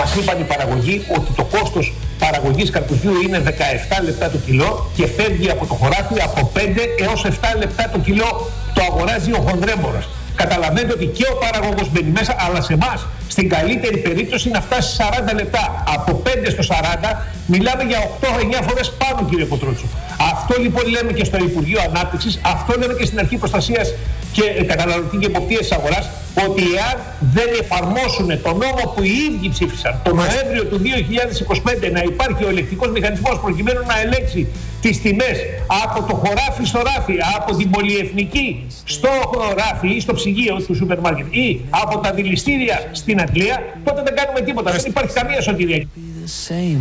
Μας είπαν οι παραγωγοί ότι το κόστος παραγωγής καρπουζιού είναι 17 λεπτά το κιλό και φεύγει από το χωράφι από 5 έως 7 λεπτά το κιλό. Το αγοράζει ο χονδρέμπορας. Καταλαβαίνετε ότι και ο παραγωγός μπαίνει μέσα, αλλά σε εμάς στην καλύτερη περίπτωση να φτάσει 40 λεπτά. Από 5 στο 40 μιλάμε για 8-9 φορές πάνω, κύριε Κοτρότσου. Αυτό λοιπόν λέμε και στο Υπουργείο Ανάπτυξης, αυτό λέμε και στην Αρχή Προστασίας και Καταναλωτική και Εποπτείας της Αγοράς, ότι εάν δεν εφαρμόσουν τον νόμο που οι ίδιοι ψήφισαν τον Νοέμβριο του 2025, να υπάρχει ο ελεκτικός μηχανισμός προκειμένου να ελέγξει τις τιμές από το χωράφι στο ράφι, από την πολυεθνική στο ράφι ή στο ψυγείο του σούπερ μάρκετ ή από τα δηληστήρια στην Αγγλία, τότε δεν κάνουμε τίποτα. Δεν υπάρχει καμία σωτηρία.